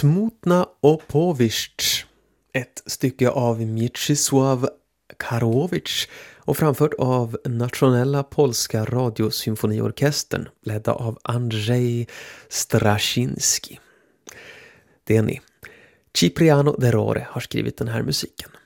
Smutna opowieść, ett stycke av Mieczysław Karłowicz och framfört av Nationella Polska Radiosymfoniorkestern ledda av Andrzej Straczynski. Det är ni. Cipriano de Rore har skrivit den här musiken.